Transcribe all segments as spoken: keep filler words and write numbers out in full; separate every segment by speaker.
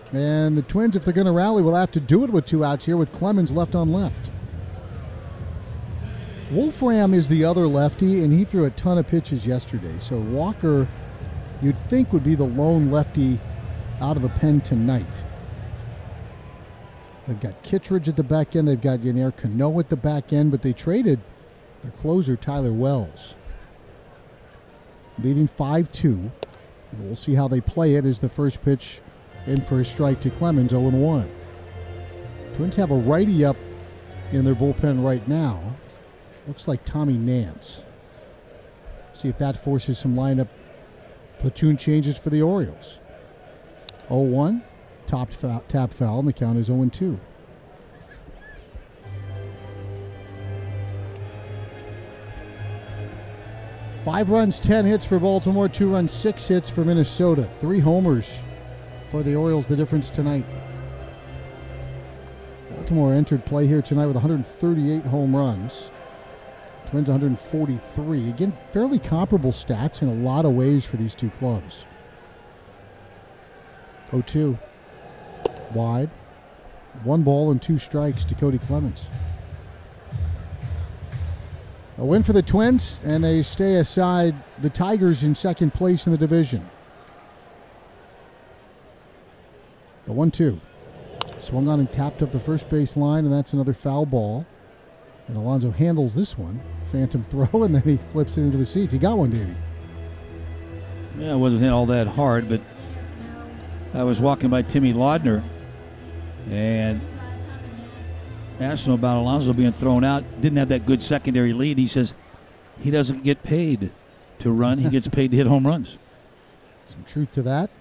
Speaker 1: And the Twins, if they're going to rally, will have to do it with two outs here with Clemens left on left. Wolfram is the other lefty, and he threw a ton of pitches yesterday. So Walker, you'd think, would be the lone lefty out of the pen tonight. They've got Kittredge at the back end. They've got Yennier Cano at the back end, but they traded their closer, Tyler Wells. Leading five two. And we'll see how they play it as the first pitch in for a strike to Clemens, oh and one. Twins have a righty up in their bullpen right now. Looks like Tommy Nance. See if that forces some lineup platoon changes for the Orioles. oh one. Top foul, tap foul, and the count is oh and two. Five runs, ten hits for Baltimore, two runs, six hits for Minnesota. Three homers for the Orioles, the difference tonight. Baltimore entered play here tonight with one hundred thirty-eight home runs. Twins one hundred forty-three. Again, fairly comparable stats in a lot of ways for these two clubs. oh two. Wide. One ball and two strikes to Cody Clemens. A win for the Twins, and they stay aside the Tigers in second place in the division. The one two. Swung on and tapped up the first base line, and that's another foul ball. And Alonso handles this one. Phantom throw, and then he flips it into the seats. He got one, Danny.
Speaker 2: Yeah, it wasn't hit all that hard, but I was walking by Timmy Laudner and asked him about Alonso being thrown out. Didn't have that good secondary lead. He says he doesn't get paid to run. He gets paid to hit home runs.
Speaker 1: Some truth to that.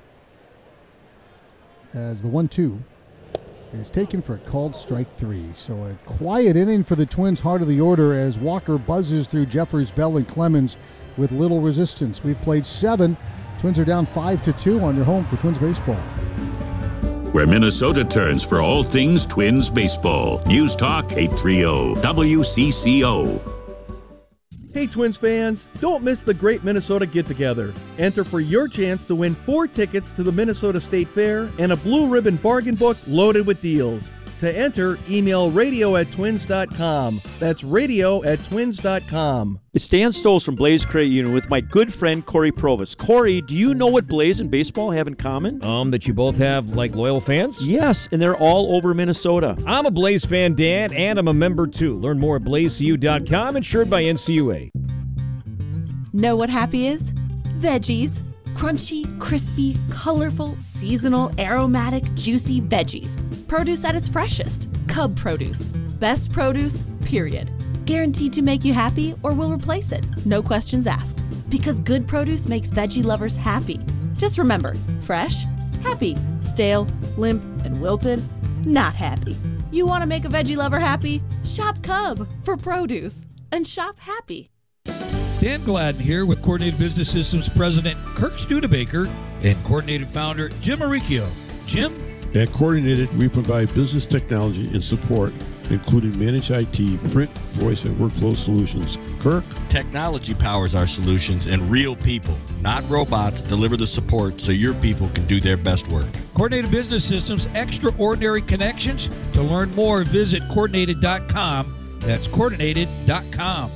Speaker 1: As the one two is taken for a called strike three. So a quiet inning for the Twins' heart of the order as Walker buzzes through Jeffers, Bell, and Clemens with little resistance. We've played seven. Twins are down five to two on your home for Twins baseball.
Speaker 3: Where Minnesota turns for all things Twins baseball. News Talk eight thirty W C C O.
Speaker 4: Hey Twins fans, don't miss the Great Minnesota Get-Together. Enter for your chance to win four tickets to the Minnesota State Fair and a blue ribbon bargain book loaded with deals. To enter, email radio at twins dot com. That's radio at twins dot com.
Speaker 5: It's Dan Stoles from Blaze Credit Union with my good friend Corey Provis. Corey, do you know what Blaze and baseball have in common?
Speaker 6: Um, that you both have, like, loyal fans?
Speaker 5: Yes, and they're all over Minnesota.
Speaker 6: I'm a Blaze fan, Dan, and I'm a member, too. Learn more at blaze c u dot com, insured by N C U A.
Speaker 7: Know what happy is? Veggies. Crunchy, crispy, colorful, seasonal, aromatic, juicy veggies. Produce at its freshest. Cub Produce. Best produce, period. Guaranteed to make you happy or will replace it. No questions asked. Because good produce makes veggie lovers happy. Just remember, fresh, happy. Stale, limp, and wilted, not happy. You want to make a veggie lover happy? Shop Cub for produce. And shop happy.
Speaker 8: Dan Gladden here with Coordinated Business Systems President Kirk Studebaker and Coordinated Founder Jim Maricchio. Jim?
Speaker 9: At Coordinated, we provide business technology and support, including managed I T, print, voice, and workflow solutions. Kirk?
Speaker 10: Technology powers our solutions, and real people, not robots, deliver the support so your people can do their best work.
Speaker 8: Coordinated Business Systems, extraordinary connections. To learn more, visit coordinated dot com. That's coordinated dot com.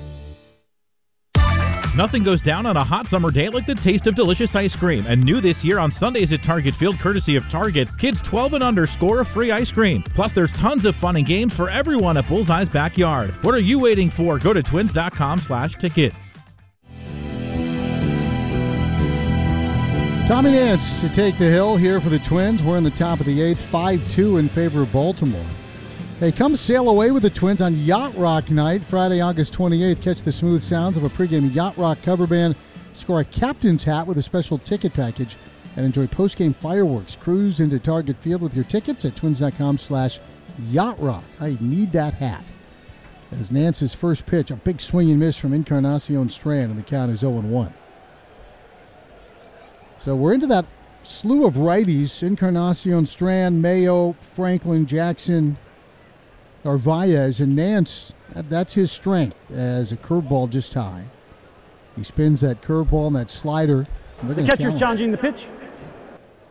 Speaker 11: Nothing goes down on a hot summer day like the taste of delicious ice cream. And new this year on Sundays at Target Field, courtesy of Target, kids twelve and under score a free ice cream. Plus, there's tons of fun and games for everyone at Bullseye's Backyard. What are you waiting for? Go to twins dot com slash tickets.
Speaker 1: Tommy Nance to take the hill here for the Twins. We're in the top of the eighth, five two in favor of Baltimore. Hey, come sail away with the Twins on Yacht Rock Night, Friday, August twenty-eighth. Catch the smooth sounds of a pregame Yacht Rock cover band, score a captain's hat with a special ticket package, and enjoy postgame fireworks. Cruise into Target Field with your tickets at twins dot com slash yacht rock. I need that hat. As Nance's first pitch, a big swing and miss from Encarnacion Strand, and the count is oh and one. So we're into that slew of righties: Encarnacion Strand, Mayo, Franklin, Jackson, Narvaez, and Nance. That's his strength as a curveball just high. He spins that curveball and that slider.
Speaker 12: The catcher's challenging the pitch.